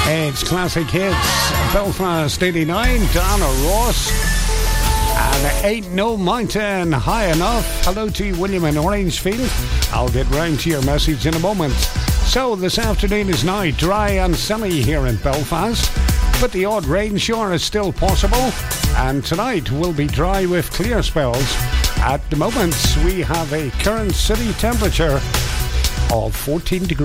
It's Classic Hits, Belfast 89, Donna Ross, and Ain't No Mountain High Enough. Hello to William in Orangefield. I'll get round to your message in a moment. So this afternoon is now dry and sunny here in Belfast, but the odd rain shower is still possible, and tonight will be dry with clear spells. At the moment we have a current city temperature of 14 degrees.